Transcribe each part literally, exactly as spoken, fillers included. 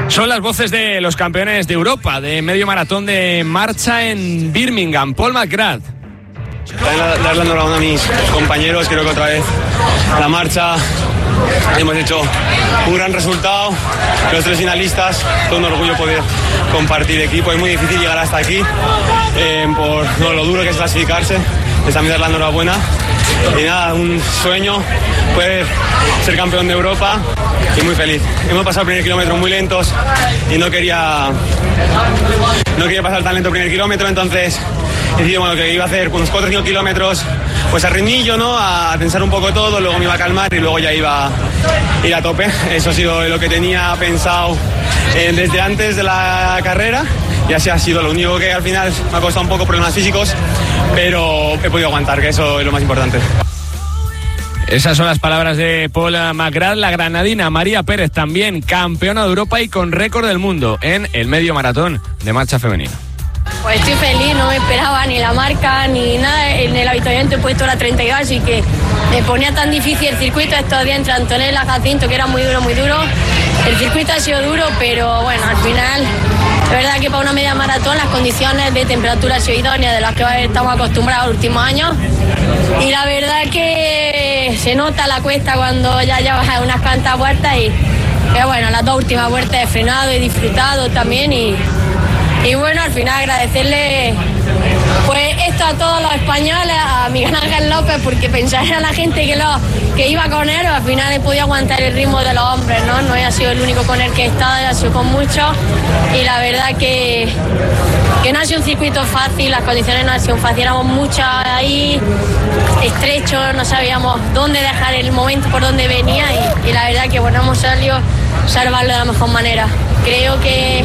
Son las voces de los campeones de Europa de medio maratón de marcha en Birmingham. Paul McGrath. También darle la enhorabuena a mis compañeros, creo que otra vez la marcha hemos hecho un gran resultado, los tres finalistas, todo un orgullo poder compartir equipo, es muy difícil llegar hasta aquí eh, por no, lo duro que es clasificarse, es también dar la enhorabuena y nada, un sueño poder ser campeón de Europa y muy feliz. Hemos pasado el primer kilómetro muy lentos y no quería no quería pasar tan lento el primer kilómetro, entonces he decidido bueno, que iba a hacer unos cuatro o cinco kilómetros pues a ritmillo, ¿no? A pensar un poco todo, luego me iba a calmar y luego ya iba a ir a tope. Eso ha sido lo que tenía pensado eh, desde antes de la carrera y así ha sido. Lo único que al final me ha costado un poco problemas físicos, pero he podido aguantar, que eso es lo más importante. Esas son las palabras de Paul McGrath. La granadina María Pérez, también campeona de Europa y con récord del mundo en el medio maratón de marcha femenino. Pues estoy feliz, no me esperaba ni la marca ni nada. En el avituallamiento he puesto la treinta y dos, así que me ponía tan difícil el circuito estos días entre Antonella y Jacinto, que era muy duro, muy duro. El circuito ha sido duro, pero bueno, al final, es verdad que para una media maratón las condiciones de temperatura han sido idóneas de las que estamos acostumbrados los últimos años. Y la verdad que se nota la cuesta cuando ya llevas unas cuantas vueltas y, pero bueno, las dos últimas vueltas he frenado, he disfrutado también y... Y bueno, al final agradecerle pues esto a todos los españoles, a Miguel Ángel López, porque pensar en la gente que, lo, que iba con él, al final he podido aguantar el ritmo de los hombres, ¿no? No he sido el único con el que he estado, ha sido con muchos. Y la verdad que, que no ha sido un circuito fácil, las condiciones no han sido fáciles, éramos muchos ahí, estrechos, no sabíamos dónde dejar el momento, por dónde venía y, y la verdad que bueno, hemos salido salvarlo de la mejor manera. Creo que,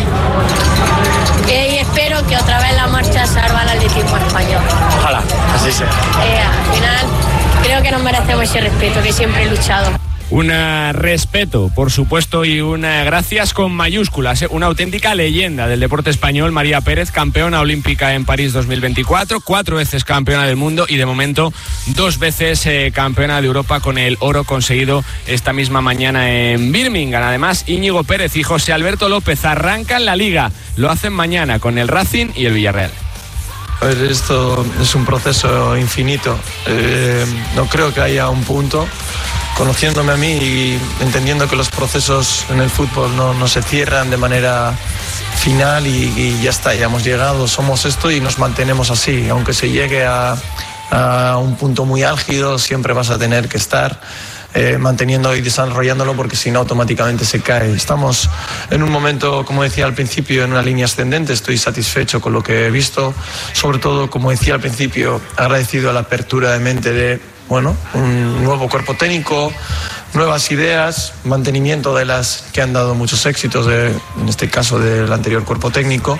que y espero que otra vez la marcha salva al atletismo español. Ojalá, así sea. Eh, al final creo que nos merecemos ese respeto que siempre he luchado. Un respeto, por supuesto, y una gracias con mayúsculas. ¿eh? Una auténtica leyenda del deporte español, María Pérez, campeona olímpica en París dos mil veinticuatro, cuatro veces campeona del mundo y de momento dos veces eh, campeona de Europa con el oro conseguido esta misma mañana en Birmingham. Además, Íñigo Pérez y José Alberto López arrancan la liga. Lo hacen mañana con el Racing y el Villarreal. A ver, esto es un proceso infinito. Eh, no creo que haya un punto. Conociéndome a mí y entendiendo que los procesos en el fútbol no, no se cierran de manera final y, y ya está, ya hemos llegado, somos esto y nos mantenemos así. Aunque se llegue a, a un punto muy álgido, siempre vas a tener que estar eh, manteniendo y desarrollándolo porque si no automáticamente se cae. Estamos en un momento, como decía al principio, en una línea ascendente. Estoy satisfecho con lo que he visto, sobre todo, como decía al principio, agradecido a la apertura de mente de bueno, un nuevo cuerpo técnico, nuevas ideas, mantenimiento de las que han dado muchos éxitos, de, en este caso del anterior cuerpo técnico,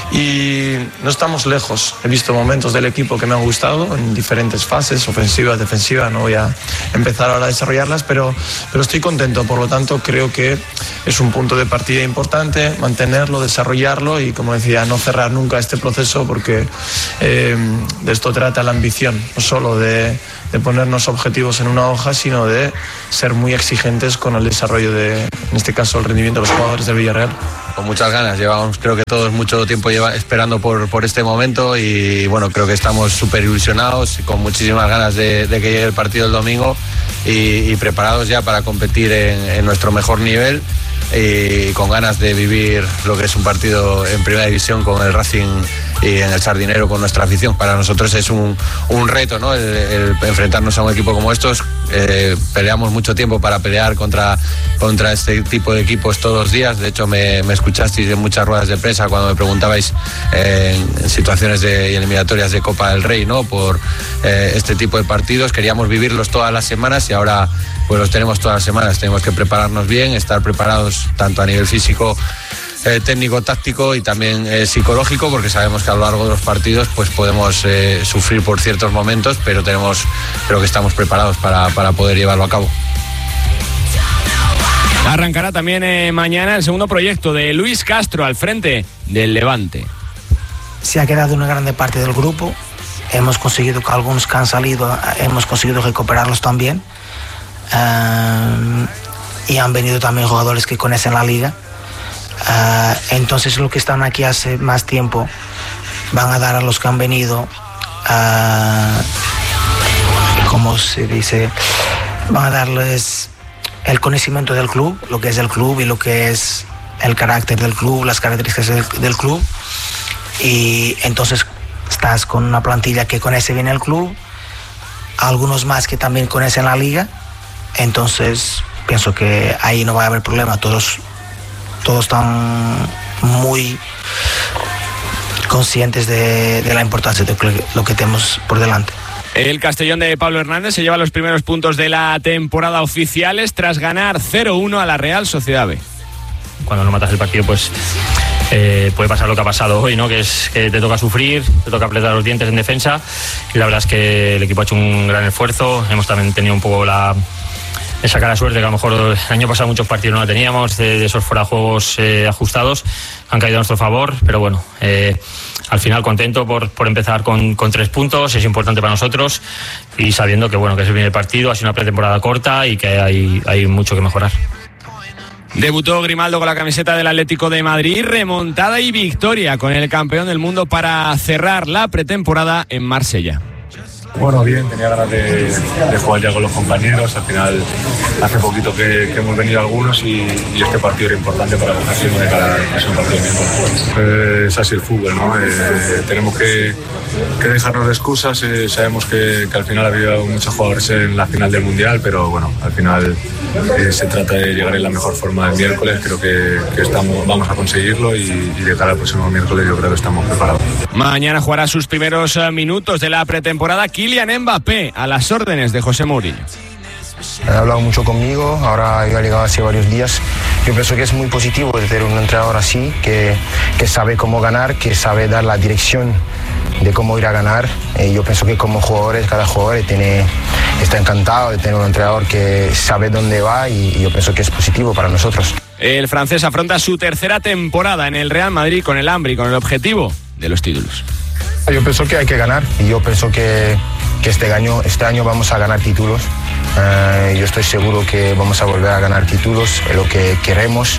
y no estamos lejos. He visto momentos del equipo que me han gustado en diferentes fases, ofensivas, defensivas, no voy a empezar ahora a desarrollarlas, pero, pero estoy contento, por lo tanto creo que es un punto de partida importante, mantenerlo, desarrollarlo y, como decía, no cerrar nunca este proceso porque eh, de esto trata la ambición, no solo de, de ponernos objetivos en una hoja, sino de ser muy exigentes con el desarrollo de, en este caso, el rendimiento de los jugadores del Villarreal. Con muchas ganas, llevamos creo que todos mucho tiempo lleva, esperando por, por este momento y bueno, creo que estamos súper ilusionados y con muchísimas ganas de, de que llegue el partido el domingo y, y preparados ya para competir en, en nuestro mejor nivel y con ganas de vivir lo que es un partido en primera división con el Racing y en el Sardinero con nuestra afición. Para nosotros es un, un reto, ¿no? el, el enfrentarnos a un equipo como estos. Eh, peleamos mucho tiempo para pelear contra, contra este tipo de equipos todos los días. De hecho me, me escuchasteis en muchas ruedas de prensa cuando me preguntabais eh, en situaciones de eliminatorias de Copa del Rey, ¿no? Por eh, este tipo de partidos. Queríamos vivirlos todas las semanas y ahora pues los tenemos todas las semanas. Tenemos que prepararnos bien, estar preparados tanto a nivel físico, Eh, técnico, táctico y también eh, psicológico, porque sabemos que a lo largo de los partidos pues podemos eh, sufrir por ciertos momentos, pero tenemos, creo que estamos preparados para, para poder llevarlo a cabo. Arrancará también eh, mañana el segundo proyecto de Luis Castro al frente del Levante. Se ha quedado una grande parte del grupo, hemos conseguido que algunos que han salido, hemos conseguido recuperarlos también, uh, y han venido también jugadores que conocen la liga. Uh, entonces los que están aquí hace más tiempo van a dar a los que han venido, uh, ¿cómo se dice? Van a darles el conocimiento del club, lo que es el club y lo que es el carácter del club, las características del, del club. Y entonces estás con una plantilla que conoce bien el club, algunos más que también conocen la liga. Entonces pienso que ahí no va a haber problema. Todos, todos están muy conscientes de, de la importancia de lo que tenemos por delante. El Castellón de Pablo Hernández se lleva los primeros puntos de la temporada oficiales tras ganar cero uno a la Real Sociedad B. Cuando no matas el partido, pues eh, puede pasar lo que ha pasado hoy, ¿no? Que es que te toca sufrir, te toca apretar los dientes en defensa, y la verdad es que el equipo ha hecho un gran esfuerzo. Hemos también tenido un poco la esa cara suerte que a lo mejor el año pasado muchos partidos no la teníamos, de, de esos fuera juegos eh, ajustados, han caído a nuestro favor, pero bueno, eh, al final contento por, por empezar con, con tres puntos, es importante para nosotros, y sabiendo que bueno, que es el primer partido, ha sido una pretemporada corta y que hay, hay mucho que mejorar. Debutó Grimaldo con la camiseta del Atlético de Madrid, remontada y victoria con el campeón del mundo para cerrar la pretemporada en Marsella. Bueno, bien, tenía ganas de, de jugar ya con los compañeros. Al final, hace poquito que, que hemos venido algunos y, y este partido era importante para cogerse de cara a ese partido bien. Eh, es así el fútbol, ¿no? Eh, tenemos que, que dejarnos de excusas. Eh, sabemos que, que al final ha habido muchos jugadores en la final del Mundial, pero bueno, al final eh, se trata de llegar en la mejor forma el miércoles. Creo que, que estamos, vamos a conseguirlo y, y de cara al próximo miércoles yo creo que estamos preparados. Mañana jugará sus primeros minutos de la pretemporada Kylian Mbappé, a las órdenes de José Mourinho. Ha hablado mucho conmigo, ahora yo he llegado hace varios días. Yo pienso que es muy positivo tener un entrenador así, que, que sabe cómo ganar, que sabe dar la dirección de cómo ir a ganar. Eh, yo pienso que como jugadores, cada jugador tiene, está encantado de tener un entrenador que sabe dónde va, y, y yo pienso que es positivo para nosotros. El francés afronta su tercera temporada en el Real Madrid con el hambre y con el objetivo de los títulos. Yo pienso que hay que ganar, y yo pienso que, que este año, este año vamos a ganar títulos. Uh, yo estoy seguro que vamos a volver a ganar títulos, es lo que queremos,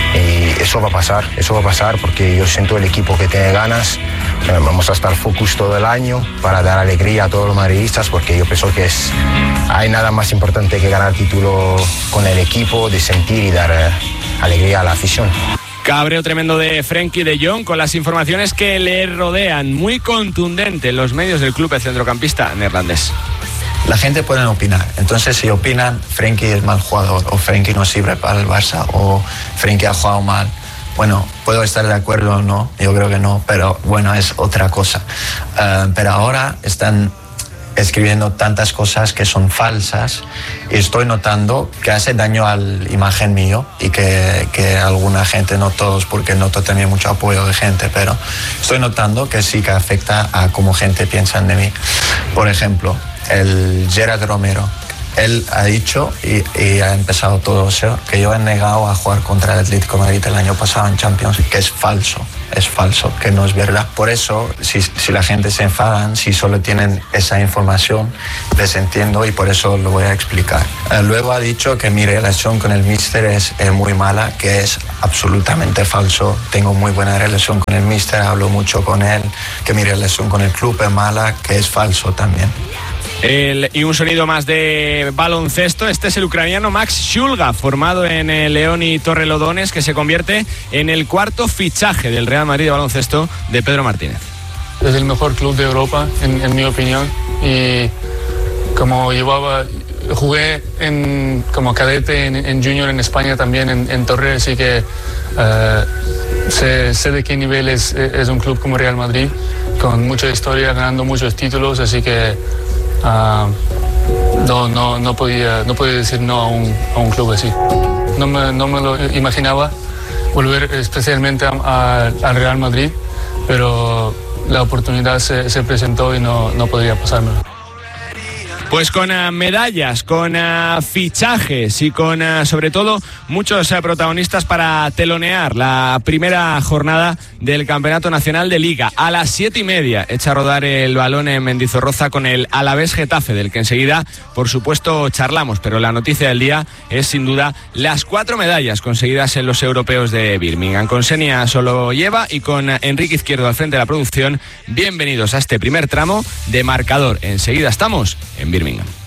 y eso va a pasar, eso va a pasar porque yo siento el equipo que tiene ganas. Uh, vamos a estar focus todo el año para dar alegría a todos los madridistas, porque yo pienso que es, hay nada más importante que ganar título con el equipo, de sentir y dar uh, alegría a la afición. Cabreo tremendo de Frenkie de Jong con las informaciones que le rodean. Muy contundente en los medios del club el centrocampista neerlandés. La gente puede opinar, entonces si opinan Frenkie es mal jugador, o Frenkie no sirve para el Barça, o Frenkie ha jugado mal, bueno, puedo estar de acuerdo o no, yo creo que no, pero bueno, es otra cosa. Uh, pero ahora están escribiendo tantas cosas que son falsas, y estoy notando que hace daño a la imagen mío, y que, que alguna gente, no todos, porque noto también mucho apoyo de gente, pero estoy notando que sí que afecta a cómo gente piensa de mí. Por ejemplo, el Gerard Romero, él ha dicho y, y ha empezado todo eso, que yo he negado a jugar contra el Atlético de Madrid el año pasado en Champions, que es falso, es falso, que no es verdad. Por eso, si, si la gente se enfadan, si solo tienen esa información, les entiendo, y por eso lo voy a explicar. Eh, luego ha dicho que mi relación con el míster es eh, muy mala, que es absolutamente falso. Tengo muy buena relación con el míster, hablo mucho con él, que mi relación con el club es mala, que es falso también. El, y un sonido más de baloncesto. Este es el ucraniano Max Shulga, formado en el Leoni Torrelodones, que se convierte en el cuarto fichaje del Real Madrid de baloncesto de Pedro Martínez. Es el mejor club de Europa, en, en mi opinión, y como llevaba, jugué en, como cadete en, en junior en España también, en, en Torre, así que uh, sé, sé de qué nivel es, es un club como Real Madrid, con mucha historia, ganando muchos títulos, así que Uh, no, no, no, podía, no podía decir no a un, a un club así. No me, no me lo imaginaba volver especialmente al Real Madrid, pero la oportunidad se, se presentó y no, no podría pasármelo. Pues con uh, medallas, con uh, fichajes y con uh, sobre todo muchos uh, protagonistas para telonear la primera jornada del Campeonato Nacional de Liga. A las siete y media echa a rodar el balón en Mendizorroza con el Alavés Getafe, del que enseguida por supuesto charlamos, pero la noticia del día es sin duda las cuatro medallas conseguidas en los europeos de Birmingham. Con Senia Solo lleva y con Enrique Izquierdo al frente de la producción, bienvenidos a este primer tramo de Marcador. Enseguida estamos en Birmingham.